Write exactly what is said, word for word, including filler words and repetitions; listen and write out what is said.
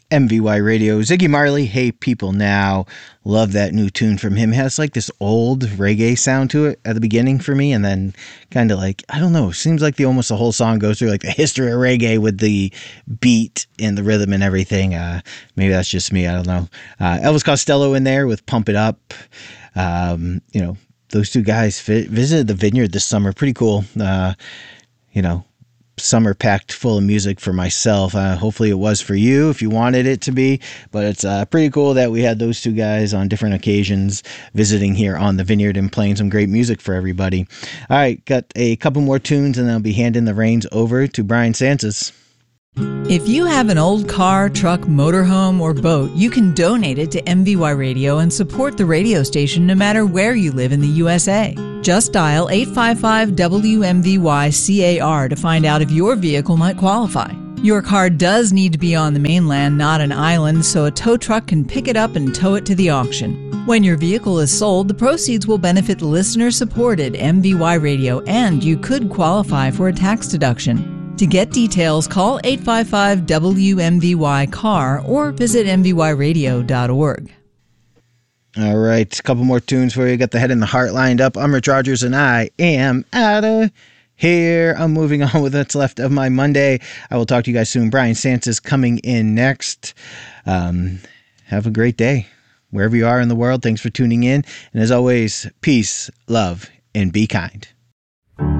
M V Y Radio. Ziggy Marley, Hey People Now. Love that new tune from him. It has like this old reggae sound to it at the beginning for me, and then kind of like, I don't know, seems like the almost the whole song goes through like the history of reggae with the beat and the rhythm and everything. Uh, maybe that's just me, I don't know. Uh, Elvis Costello in there with Pump It Up. Um, you know, those two guys fi- visited the Vineyard this summer. Pretty cool. Uh, you know, summer packed full of music for myself. Uh, hopefully it was for you if you wanted it to be, but it's uh, pretty cool that we had those two guys on different occasions visiting here on the Vineyard and playing some great music for everybody. All right, got a couple more tunes and I'll be handing the reins over to Brian Sanchez. If you have an old car, truck, motorhome, or boat, you can donate it to M V Y Radio and support the radio station no matter where you live in the U S A. Just dial eight five five W M V Y C A R to find out if your vehicle might qualify. Your car does need to be on the mainland, not an island, so a tow truck can pick it up and tow it to the auction. When your vehicle is sold, the proceeds will benefit listener-supported M V Y Radio, and you could qualify for a tax deduction. To get details, call eight five five W M V Y C A R or visit M V Y radio dot org. All right, a couple more tunes for you. Got the Head and the Heart lined up. I'm Rich Rogers, and I am out of here. I'm moving on with what's left of my Monday. I will talk to you guys soon. Brian Sanchez coming in next. Um, have a great day wherever you are in the world. Thanks for tuning in. And as always, peace, love, and be kind.